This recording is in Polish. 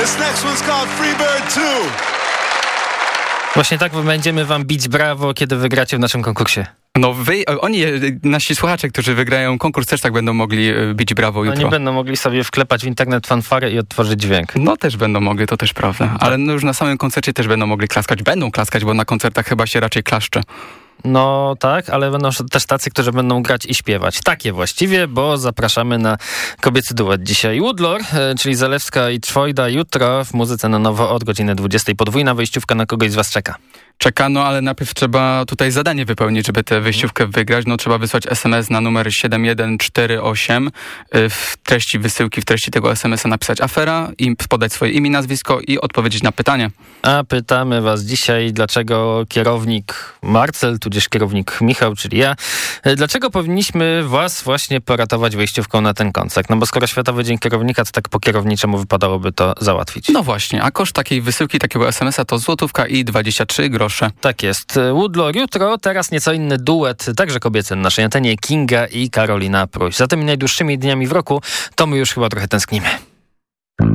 This next one's called Freebird 2. Właśnie tak będziemy wam bić brawo, kiedy wygracie w naszym konkursie. No nasi słuchacze, którzy wygrają konkurs, też tak będą mogli bić brawo jutro. Oni będą mogli sobie wklepać w internet fanfarę i odtworzyć dźwięk. No też będą mogli, to też prawda. Ale no już na samym koncercie też będą mogli klaskać. Będą klaskać, bo na koncertach chyba się raczej klaszcze. No tak, ale będą też tacy, którzy będą grać i śpiewać. Takie właściwie, bo zapraszamy na kobiecy duet dzisiaj. Woodlore, czyli Zalewska i Czwojda, jutro w Muzyce na Nowo od godziny 20. Podwójna wejściówka na kogoś z was czeka. Czeka, no ale najpierw trzeba tutaj zadanie wypełnić, żeby tę wyjściówkę wygrać. No trzeba wysłać SMS na numer 7148. W treści wysyłki, w treści tego SMS-a napisać afera i podać swoje imię, nazwisko i odpowiedzieć na pytanie. A pytamy was dzisiaj, dlaczego kierownik Marcel, tudzież kierownik Michał, czyli ja, dlaczego powinniśmy was właśnie poratować wejściówką na ten koncert? No bo skoro Światowy Dzień Kierownika, to tak po kierowniczemu wypadałoby to załatwić. No właśnie, a koszt takiej wysyłki, takiego SMS-a to złotówka i 23 grosze. Tak jest. Woodlore jutro, teraz nieco inny duet, także kobiecy na naszej antenie, Kinga i Karolina Pruś. Za tymi najdłuższymi dniami w roku to my już chyba trochę tęsknimy.